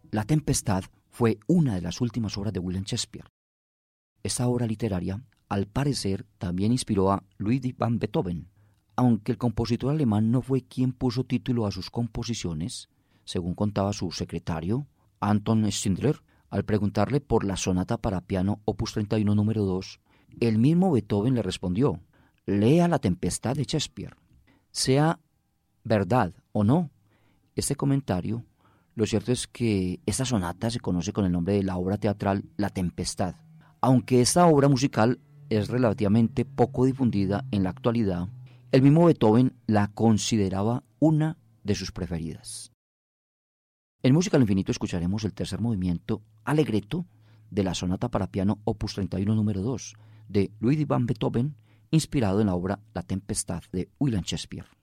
La Tempestad fue una de las últimas obras de William Shakespeare. Esta obra literaria, al parecer, también inspiró a Ludwig van Beethoven, aunque el compositor alemán no fue quien puso título a sus composiciones, según contaba su secretario, Anton Schindler, al preguntarle por la sonata para piano opus 31 número 2, el mismo Beethoven le respondió: lea La Tempestad de Shakespeare. Sea verdad o no este comentario, lo cierto es que esta sonata se conoce con el nombre de la obra teatral La Tempestad, aunque esta obra musical es relativamente poco difundida en la actualidad. El mismo Beethoven la consideraba una de sus preferidas. En Música al Infinito escucharemos el tercer movimiento allegretto de la sonata para piano opus 31 número 2 de Ludwig van Beethoven, inspirado en la obra La Tempestad de William Shakespeare.